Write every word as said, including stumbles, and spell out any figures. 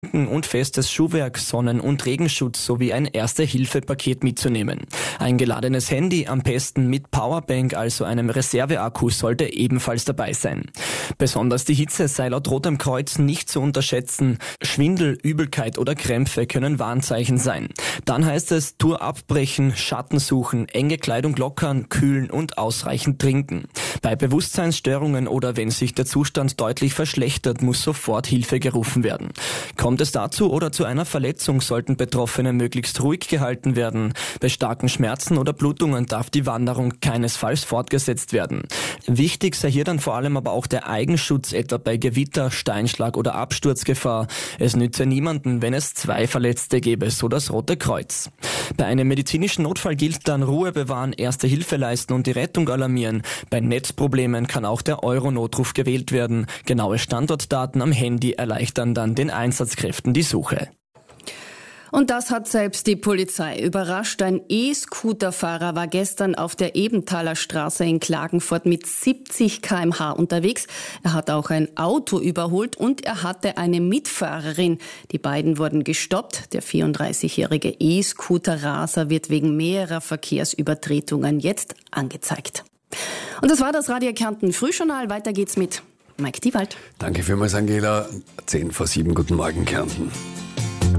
und festes Schuhwerk, Sonnen- und Regenschutz sowie ein Erste-Hilfe-Paket mitzunehmen. Ein geladenes Handy, am besten mit Powerbank, also einem Reserveakku, sollte ebenfalls dabei sein. Besonders die Hitze sei laut Rotem Kreuz nicht zu unterschätzen. Schwindel, Übelkeit oder Krämpfe können Warnzeichen sein. Dann heißt es Tour abbrechen, Schatten suchen, enge Kleidung lockern, kühlen und ausreichend trinken. Bei Bewusstseinsstörungen oder wenn sich der Zustand deutlich verschlechtert, muss sofort Hilfe gerufen werden. Kommt es dazu oder zu einer Verletzung, sollten Betroffene möglichst ruhig gehalten werden. Bei starken Schmerzen oder Blutungen darf die Wanderung keinesfalls fortgesetzt werden. Wichtig sei hier dann vor allem aber auch der Eigenschutz, etwa bei Gewitter, Steinschlag oder Absturzgefahr. Es nütze niemanden, wenn es zwei Verletzte gäbe, so das Rote Kreuz. Bei einem medizinischen Notfall gilt dann Ruhe bewahren, Erste Hilfe leisten und die Rettung alarmieren. Bei Netzproblemen kann auch der Euro-Notruf gewählt werden. Genaue Standortdaten am Handy erleichtern dann den Einsatzkräften die Suche. Und das hat selbst die Polizei überrascht. Ein E-Scooter-Fahrer war gestern auf der Ebenthaler Straße in Klagenfurt mit siebzig Kilometer pro Stunde unterwegs. Er hat auch ein Auto überholt und er hatte eine Mitfahrerin. Die beiden wurden gestoppt. Der vierunddreißigjährige E-Scooter-Raser wird wegen mehrerer Verkehrsübertretungen jetzt angezeigt. Und das war das Radio Kärnten Frühjournal. Weiter geht's mit Mike Diewald. Danke vielmals, Angela. zehn vor sieben, guten Morgen, Kärnten.